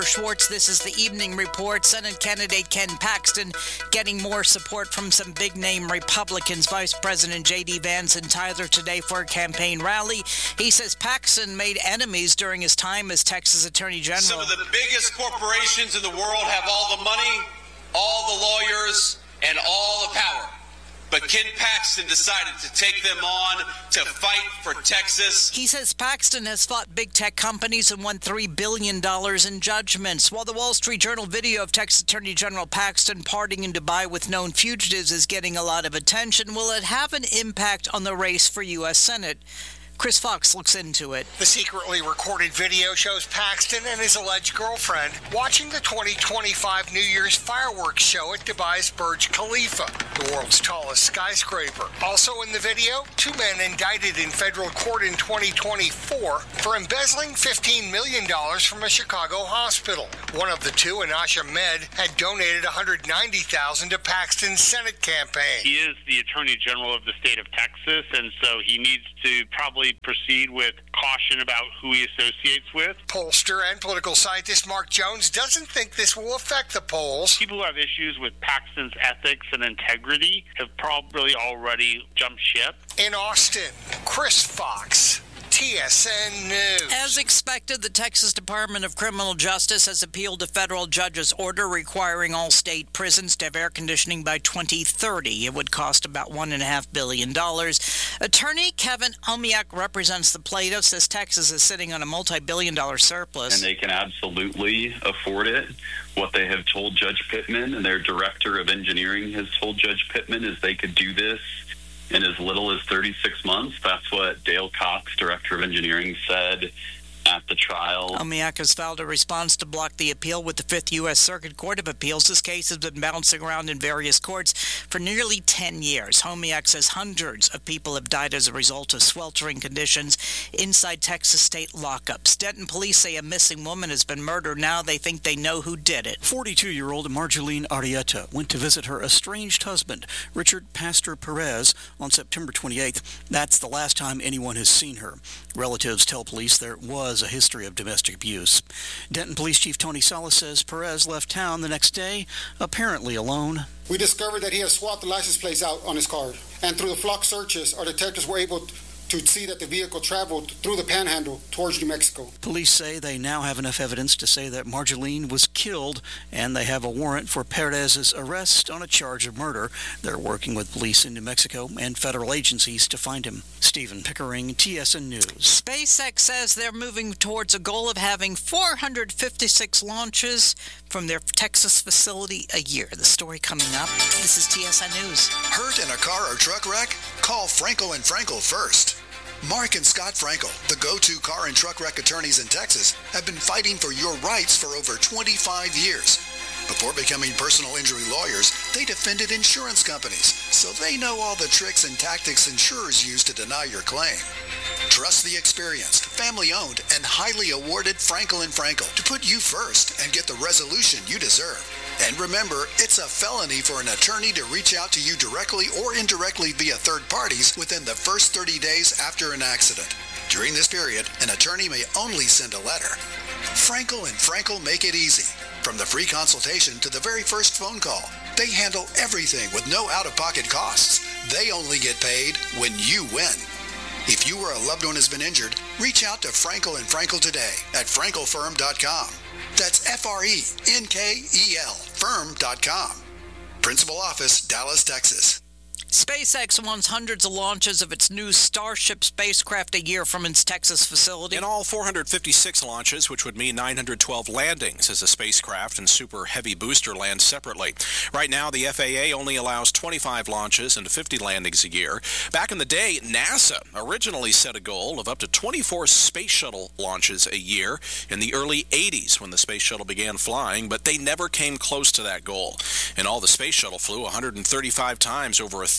Schwartz, this is the Evening Report. Senate candidate Ken Paxton getting more support from some big-name Republicans. Vice President J.D. Vance in Tyler today for a campaign rally. He says Paxton made enemies during his time as Texas Attorney General. Some of the biggest corporations in the world have all the money, all the lawyers, and all the power. But Ken Paxton decided to take them on to fight for Texas. He says Paxton has fought big tech companies and won $3 billion in judgments. While the Wall Street Journal video of Texas Attorney General Paxton partying in Dubai with known fugitives is getting a lot of attention, will it have an impact on the race for U.S. Senate? Chris Fox looks into it. The secretly recorded video shows Paxton and his alleged girlfriend watching the 2025 New Year's fireworks show at Dubai's Burj Khalifa, the world's tallest skyscraper. Also in the video, two men indicted in federal court in 2024 for embezzling $15 million from a Chicago hospital. One of the two, Anasha Med, had donated $190,000 to Paxton's Senate campaign. He is the Attorney General of the state of Texas, and so he needs to probably proceed with caution about who he associates with. Pollster and political scientist Mark Jones doesn't think this will affect the polls. People who have issues with Paxton's ethics and integrity have probably already jumped ship. In Austin, Chris Fox, TSN News. As expected, the Texas Department of Criminal Justice has appealed a federal judge's order requiring all state prisons to have air conditioning by 2030. It would cost about $1.5 billion. Attorney Kevin Omiak represents the plaintiff, says Texas is sitting on a multi-billion-dollar surplus. And they can absolutely afford it. What they have told Judge Pittman and their director of engineering has told Judge Pittman is they could do this in as little as 36 months. That's what Dale Cox, director of engineering, said at the trial. Omiak has filed a response to block the appeal with the Fifth U.S. Circuit Court of Appeals. This case has been bouncing around in various courts for nearly 10 years. Omiak says hundreds of people have died as a result of sweltering conditions inside Texas state lockups. Denton police say a missing woman has been murdered. Now they think they know who did it. 42-year-old Marjolaine Arrieta went to visit her estranged husband, Richard Pastor Perez, on September 28th. That's the last time anyone has seen her. Relatives tell police there was a history of domestic abuse. Denton Police Chief Tony Salas says Perez left town the next day, apparently alone. We discovered that he had swapped the license plates out on his car, and through the flock searches, our detectives were able to see that the vehicle traveled through the Panhandle towards New Mexico. Police say they now have enough evidence to say that Marjolaine was killed, and they have a warrant for Perez's arrest on a charge of murder. They're working with police in New Mexico and federal agencies to find him. Stephen Pickering, TSN News. SpaceX says they're moving towards a goal of having 456 launches from their Texas facility a year. The story coming up. This is TSN News. Hurt in a car or truck wreck? Call Frankel and Frankel first. Mark and Scott Frankel, the go-to car and truck wreck attorneys in Texas, have been fighting for your rights for over 25 years. Before becoming personal injury lawyers, they defended insurance companies, so they know all the tricks and tactics insurers use to deny your claim. Trust the experienced, family-owned, and highly awarded Frankel and Frankel to put you first and get the resolution you deserve. And remember, it's a felony for an attorney to reach out to you directly or indirectly via third parties within the first 30 days after an accident. During this period, an attorney may only send a letter. Frankel and Frankel make it easy. From the free consultation to the very first phone call, they handle everything with no out-of-pocket costs. They only get paid when you win. If you or a loved one has been injured, reach out to Frankel and Frankel today at frankelfirm.com. That's F-R-E-N-K-E-L firm.com. Principal office, Dallas, Texas. SpaceX wants hundreds of launches of its new Starship spacecraft a year from its Texas facility. In all, 456 launches, which would mean 912 landings as the spacecraft and Super Heavy booster land separately. Right now, the FAA only allows 25 launches and 50 landings a year. Back in the day, NASA originally set a goal of up to 24 space shuttle launches a year in the early 80s when the space shuttle began flying, but they never came close to that goal. In all, the space shuttle flew 135 times over a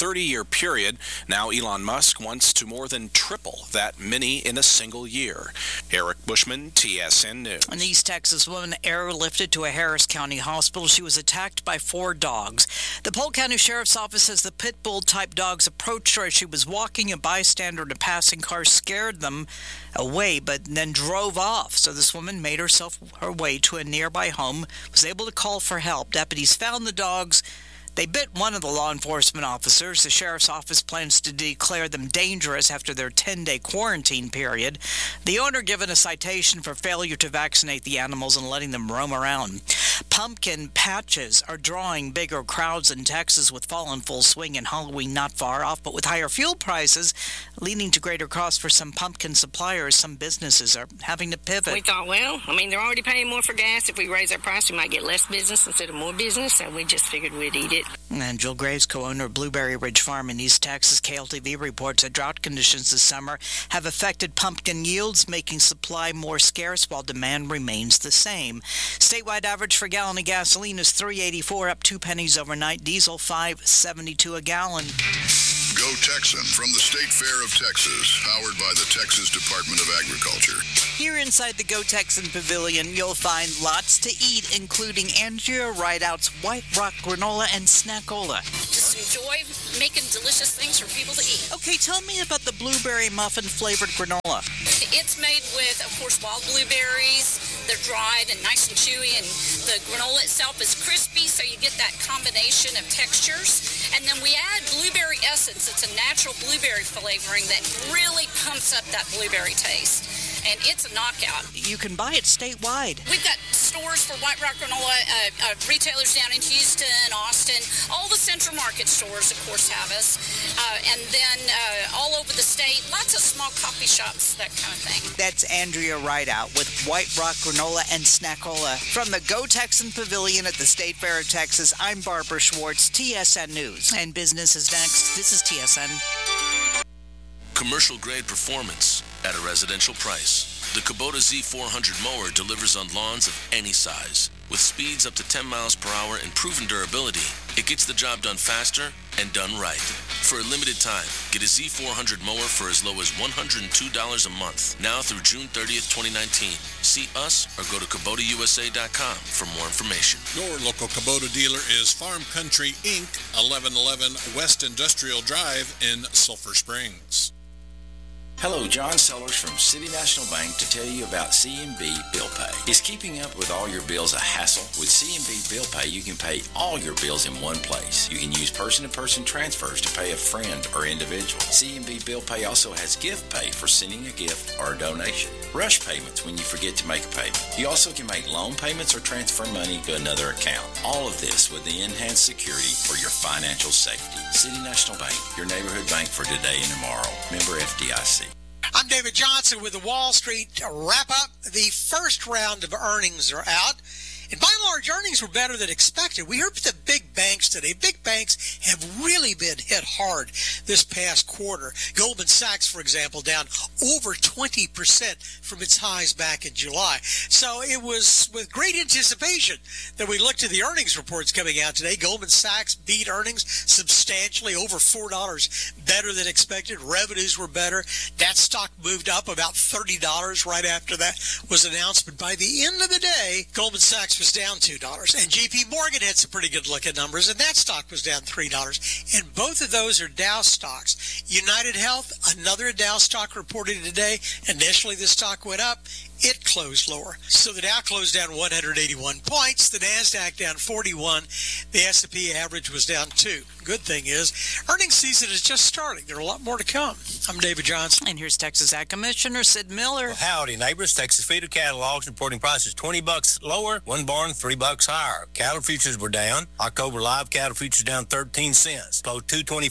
30-year period. Now Elon Musk wants to more than triple that many in a single year. Eric Bushman, TSN News. An East Texas woman airlifted to a Harris County hospital. She was attacked by 4 dogs. The Polk County Sheriff's Office says the pit bull-type dogs approached her as she was walking. A bystander in a passing car scared them away, but then drove off. So this woman made her way to a nearby home, was able to call for help. Deputies found the dogs. They bit one of the law enforcement officers. The sheriff's office plans to declare them dangerous after their 10-day quarantine period. The owner given a citation for failure to vaccinate the animals and letting them roam around. Pumpkin patches are drawing bigger crowds in Texas, with fall in full swing and Halloween not far off. But with higher fuel prices leading to greater costs for some pumpkin suppliers, some businesses are having to pivot. We thought, they're already paying more for gas. If we raise our price, we might get less business instead of more business. So we just figured we'd eat it. And Jill Graves, co-owner of Blueberry Ridge Farm in East Texas, KLTV reports that drought conditions this summer have affected pumpkin yields, making supply more scarce while demand remains the same. Statewide average for a gallon of gasoline is $3.84, up 2 pennies overnight. Diesel $5.72 a gallon. Go Texan from the State Fair of Texas, powered by the Texas Department of Agriculture. Here inside the Go Texan Pavilion, you'll find lots to eat, including Andrea Rideout's White Rock Granola and Snackola. Just enjoy making delicious things for people to eat. Okay, tell me about the blueberry muffin-flavored granola. It's made with, of course, wild blueberries. They're dried and nice and chewy, and the granola itself is crispy, so you get that combination of textures. And then we add blueberry essence. It's a natural blueberry flavoring that really pumps up that blueberry taste. And it's a knockout. You can buy it statewide. We've got stores for White Rock Granola, retailers down in Houston, Austin. All the Central Market stores, of course, have us. And then all over the state, lots of small coffee shops, that kind of thing. That's Andrea Rideout with White Rock Granola and Snackola. From the Go Texan Pavilion at the State Fair of Texas, I'm Barbara Schwartz, TSN News. And business is next. This is TSN. Commercial-grade performance at a residential price. The Kubota Z400 mower delivers on lawns of any size. With speeds up to 10 miles per hour and proven durability, it gets the job done faster and done right. For a limited time, get a Z400 mower for as low as $102 a month, now through June 30th, 2019. See us or go to KubotaUSA.com for more information. Your local Kubota dealer is Farm Country Inc., 1111 West Industrial Drive in Sulphur Springs. Hello, John Sellers from City National Bank to tell you about CNB Bill Pay. Is keeping up with all your bills a hassle? With CNB Bill Pay, you can pay all your bills in one place. You can use person-to-person transfers to pay a friend or individual. CNB Bill Pay also has gift pay for sending a gift or a donation. Rush payments when you forget to make a payment. You also can make loan payments or transfer money to another account. All of this with the enhanced security for your financial safety. City National Bank, your neighborhood bank for today and tomorrow. Member FDIC. I'm David Johnson with the Wall Street Wrap-Up. The first round of earnings are out. And by and large, earnings were better than expected. We heard the big banks today. Big banks have really been hit hard this past quarter. Goldman Sachs, for example, down over 20% from its highs back in July. So it was with great anticipation that we looked at the earnings reports coming out today. Goldman Sachs beat earnings substantially, over $4 better than expected. Revenues were better. That stock moved up about $30 right after that was announced. But by the end of the day, Goldman Sachs was down $2. And JP Morgan had some pretty good looking numbers, and that stock was down $3. And both of those are Dow stocks. United Health, another Dow stock reported today. Initially, the stock went up. It closed lower. So the Dow closed down 181 points. The NASDAQ down 41. The S&P average was down 2. Good thing is, earnings season is just starting. There are a lot more to come. I'm David Johnson. And here's Texas Ag Commissioner Sid Miller. Well, howdy, neighbors. Texas feeder catalogs reporting prices $20 lower, one barn $3 higher. Cattle futures were down. October live cattle futures down 13 cents, closed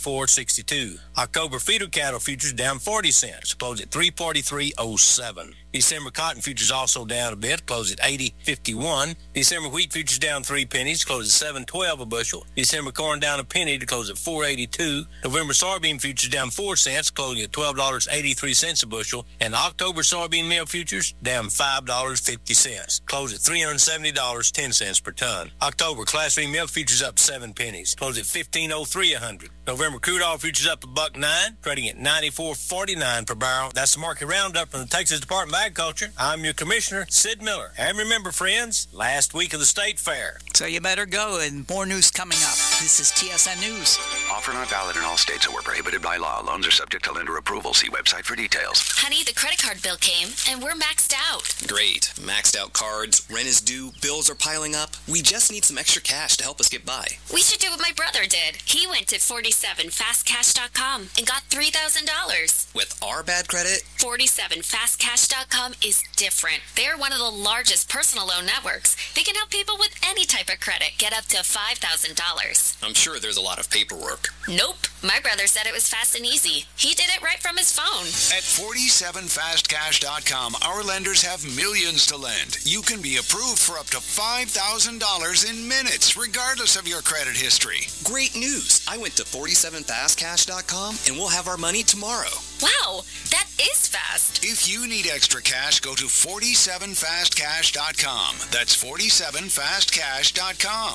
224.62. October feeder cattle futures down 40 cents, closed at 343.07. December cotton cotton futures also down a bit, closed at 80.51. December wheat futures down 3 pennies, closed at 7.12 a bushel. December corn down a penny to close at 4.82. November soybean futures down 4 cents, closing at $12.83 a bushel. And October soybean meal futures down $5.50, closed at $370.10 per ton. October Class V milk futures up 7 pennies, closed at $15.03 a hundred. November crude oil futures up $1.09, trading at $94.49 per barrel. That's the market roundup from the Texas Department of Agriculture. I'm your commissioner, Sid Miller. And remember, friends, last week of the state fair. So you better go, and more news coming up. This is TSN News. Offer not valid in all states or prohibited by law. Loans are subject to lender approval. See website for details. Honey, the credit card bill came, and we're maxed out. Great. Maxed out cards, rent is due, bills are piling up. We just need some extra cash to help us get by. We should do what my brother did. He went to 47fastcash.com and got $3,000. With our bad credit? 47fastcash.com is different. They're one of the largest personal loan networks. They can help people with any type of credit get up to $5,000. I'm sure there's a lot of paperwork. Nope. My brother said it was fast and easy. He did it right from his phone. At 47fastcash.com, our lenders have millions to lend. You can be approved for up to $5,000 in minutes, regardless of your credit history. Great news. I went to 47fastcash.com and we'll have our money tomorrow. Wow, that is fast. If you need extra cash, go to 47fastcash.com. That's 47fastcash.com.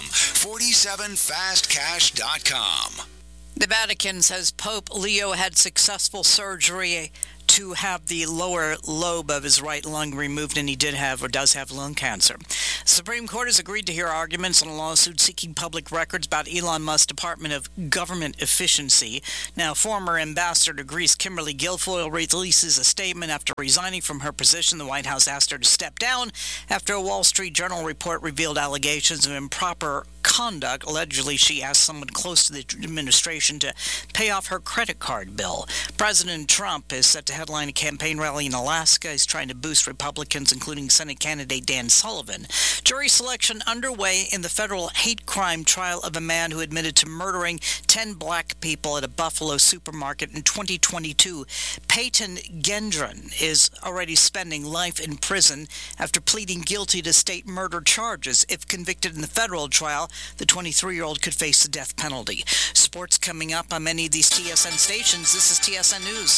47fastcash.com. The Vatican says Pope Leo had successful surgery to have the lower lobe of his right lung removed, and he did have or does have lung cancer. The Supreme Court has agreed to hear arguments on a lawsuit seeking public records about Elon Musk's Department of Government Efficiency. Now, former ambassador to Greece Kimberly Guilfoyle releases a statement after resigning from her position. The White House asked her to step down after a Wall Street Journal report revealed allegations of improper conduct. Allegedly, she asked someone close to the administration to pay off her credit card bill. President Trump is set to headline a campaign rally in Alaska. He's trying to boost Republicans, including Senate candidate Dan Sullivan. Jury selection underway in the federal hate crime trial of a man who admitted to murdering 10 black people at a Buffalo supermarket in 2022. Peyton Gendron is already spending life in prison after pleading guilty to state murder charges. If convicted in the federal trial, the 23-year-old could face the death penalty. Sports coming up on many of these TSN stations. This is TSN News.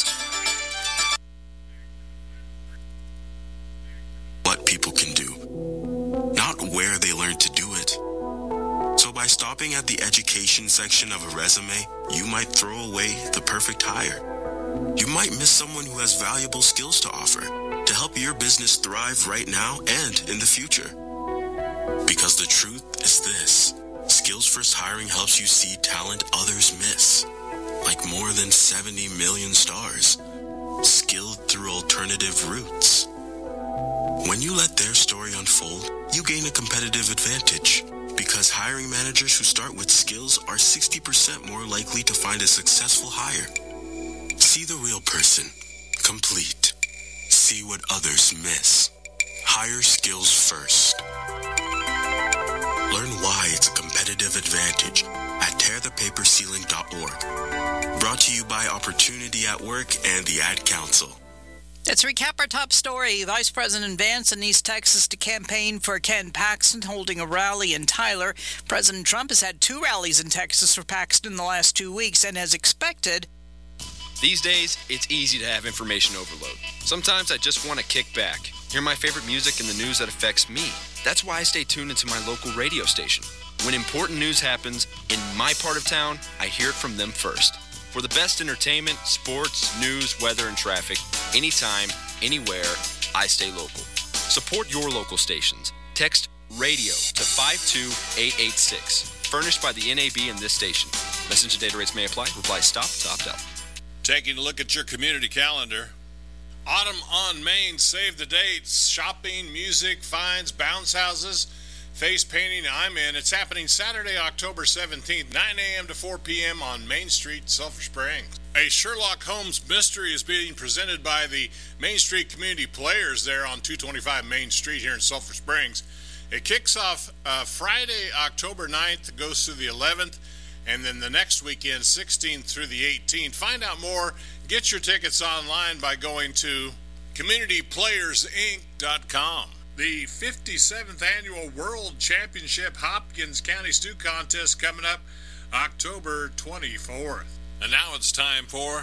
What people can do, not where they learn to do it. So by stopping at the education section of a resume, you might throw away the perfect hire. You might miss someone who has valuable skills to offer to help your business thrive right now and in the future. Because the truth is this: Skills First Hiring helps you see talent others miss, like more than 70 million stars, skilled through alternative routes. When you let their story unfold, you gain a competitive advantage, because hiring managers who start with skills are 60% more likely to find a successful hire. See the real person, complete. See what others miss. Hire skills first. Learn why it's a competitive advantage at tearthepaperceiling.org. Brought to you by Opportunity at Work and the Ad Council. Let's recap our top story. Vice President Vance in East Texas to campaign for Ken Paxton, holding a rally in Tyler. President Trump has had 2 rallies in Texas for Paxton in the last 2 weeks, and as expected, these days, it's easy to have information overload. Sometimes I just want to kick back, hear my favorite music and the news that affects me. That's why I stay tuned into my local radio station. When important news happens in my part of town, I hear it from them first. For the best entertainment, sports, news, weather, and traffic, anytime, anywhere, I stay local. Support your local stations. Text RADIO to 52886. Furnished by the NAB and this station. Message and data rates may apply. Reply STOP to opt out. Taking a look at your community calendar. Autumn on Main, save the dates. Shopping, music, finds, bounce houses, face painting. I'm in. It's happening Saturday, October 17th, 9 a.m. to 4 p.m. on Main Street, Sulphur Springs. A Sherlock Holmes mystery is being presented by the Main Street Community Players there on 225 Main Street here in Sulphur Springs. It kicks off Friday, October 9th, goes through the 11th, and then the next weekend, 16th through the 18th. Find out more. Get your tickets online by going to CommunityPlayersInc.com. The 57th Annual World Championship Hopkins County Stew Contest coming up October 24th. And now it's time for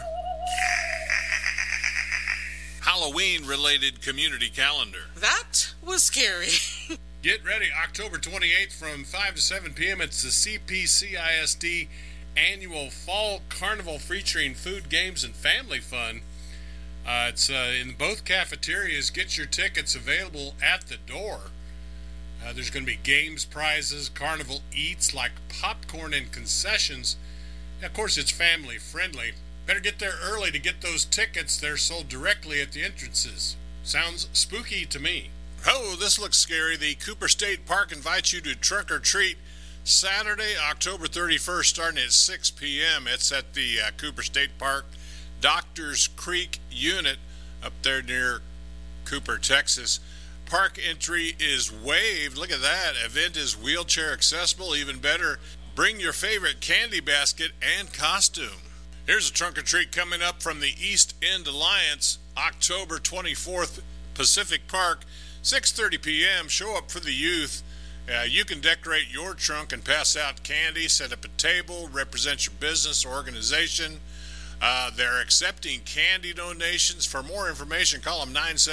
Halloween-related community calendar. That was scary. Get ready, October 28th from 5 to 7 p.m. It's the CPCISD Annual Fall Carnival featuring food, games, and family fun. It's in both cafeterias. Get your tickets available at the door. There's going to be games, prizes, carnival eats like popcorn and concessions. Of course, it's family friendly. Better get there early to get those tickets. They're sold directly at the entrances. Sounds spooky to me. Oh, this looks scary. The Cooper State Park invites you to Trunk or Treat Saturday, October 31st, starting at 6 p.m. It's at the Cooper State Park Doctors Creek unit up there near Cooper, Texas. Park entry is waived. Look at that. Event is wheelchair accessible. Even better, bring your favorite candy basket and costume. Here's a trunk or treat coming up from the East End Alliance, October 24th, Pacific Park, 6:30 p.m. Show up for the youth. You can decorate your trunk and pass out candy, set up a table, represent your business or organization. They're accepting candy donations. For more information, call them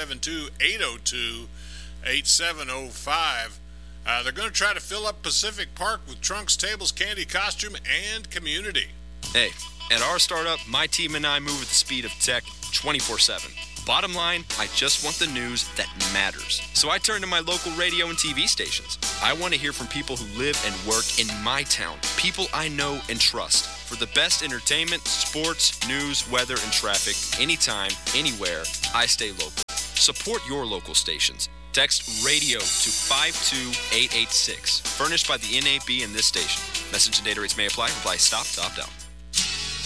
972-802-8705. They're going to try to fill up Pacific Park with trunks, tables, candy, costume, and community. Hey, at our startup, my team and I move at the speed of tech 24/7. Bottom line, I just want the news that matters. So I turn to my local radio and TV stations. I want to hear from people who live and work in my town, people I know and trust. For the best entertainment, sports, news, weather, and traffic, anytime, anywhere, I stay local. Support your local stations. Text radio to 52886. Furnished by the NAB and this station. Message and data rates may apply. Reply stop to opt out.